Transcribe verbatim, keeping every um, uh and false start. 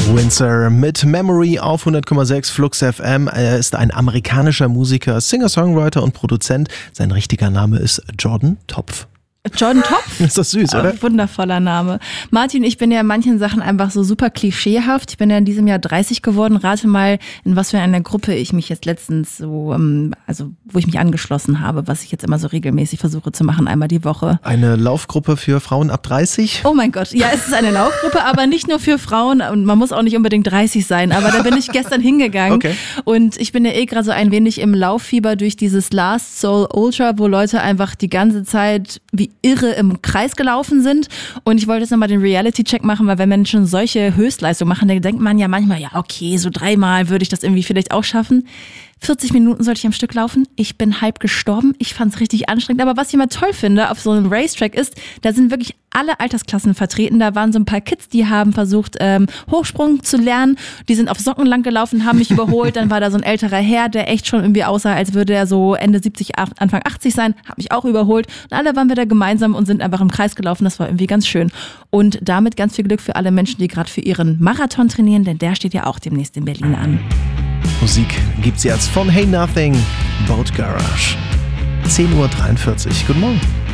Windsor mit Memory auf hundert Komma sechs Flux F M. Er ist ein amerikanischer Musiker, Singer-Songwriter und Produzent. Sein richtiger Name ist Jordan Topf. Jordan Topf? Ist das süß, oder? Oh, wundervoller Name. Martin, ich bin ja in manchen Sachen einfach so super klischeehaft. Ich bin ja in diesem Jahr dreißig geworden. Rate mal, in was für einer Gruppe ich mich jetzt letztens so, also wo ich mich angeschlossen habe, was ich jetzt immer so regelmäßig versuche zu machen, einmal die Woche. Eine Laufgruppe für Frauen ab dreißig? Oh mein Gott, ja, es ist eine Laufgruppe, aber nicht nur für Frauen und man muss auch nicht unbedingt dreißig sein, aber da bin ich gestern hingegangen. Okay. Und ich bin ja eh gerade so ein wenig im Lauffieber durch dieses Last Soul Ultra, wo Leute einfach die ganze Zeit wie irre im Kreis gelaufen sind. Und ich wollte jetzt nochmal den Reality-Check machen, weil wenn Menschen solche Höchstleistungen machen, dann denkt man ja manchmal, ja okay, so dreimal würde ich das irgendwie vielleicht auch schaffen. vierzig Minuten sollte ich am Stück laufen. Ich bin halb gestorben. Ich fand es richtig anstrengend. Aber was ich immer toll finde auf so einem Racetrack ist, da sind wirklich alle Altersklassen vertreten. Da waren so ein paar Kids, die haben versucht, ähm, Hochsprung zu lernen. Die sind auf Socken lang gelaufen, haben mich überholt. Dann war da so ein älterer Herr, der echt schon irgendwie aussah, als würde er so Ende siebzig, Anfang achtzig sein. Hat mich auch überholt. Und alle waren wir da gemeinsam und sind einfach im Kreis gelaufen. Das war irgendwie ganz schön. Und damit ganz viel Glück für alle Menschen, die gerade für ihren Marathon trainieren, denn der steht ja auch demnächst in Berlin an. Musik gibt's jetzt von Hey Nothing, Boat Garage. zehn Uhr dreiundvierzig. Guten Morgen.